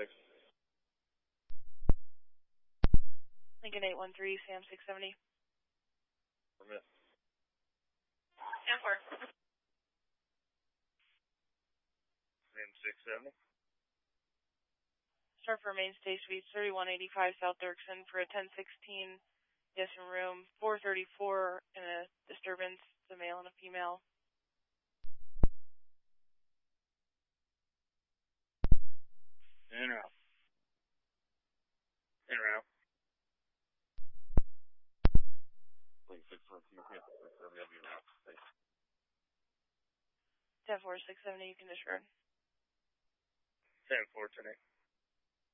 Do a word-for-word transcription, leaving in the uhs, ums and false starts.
six. Lincoln eight one three, Sam six seventy. Permit. ten four. Sam six seventy. Start for Mainstay Suites, thirty-one eighty-five South Dirksen for a ten sixteen guest room, four thirty-four and a disturbance, it's a male and a female. In or out? In or out? Please, six four two, six seventy, I'll be around. Thanks. ten four, six seventy, you can disregard. ten four, ten eight.